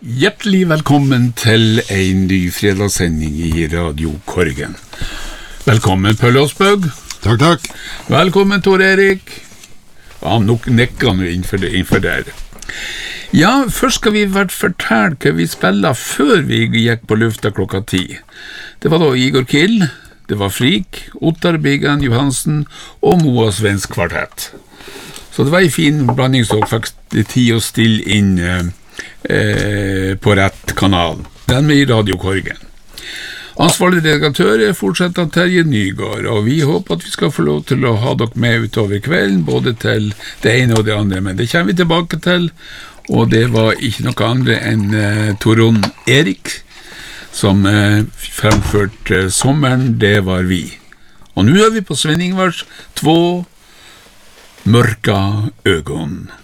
Hjertelig velkommen til en ny fredagssending i Radio Korgen. Velkommen, Pølle Åsbøg. Takk. Velkommen, Tor Erik. Han nok nekka nå innfor der. Ja, først skal vi fortelle hva vi spiller før vi gikk på lufta 10:00. Det var da Igor Kill, det var Frik, Ottar Biggen Johansen og Moa Svens kvartett. Så det var en fin blanding som fikk tid å stille inn på rett kanal. Den med i Radio Korgen. Ansvarlig redaktør fortsetter Terje Nygaard, og vi håper at vi skal få lov til å ha dere med utover kvelden, både til det ene og det andre, men det kommer vi tilbake til, og det var ikke noe andre enn Toron Erik, som fremførte Sommeren, det var vi. Og nå er vi på Sven Ingvars 2 mørka øgon.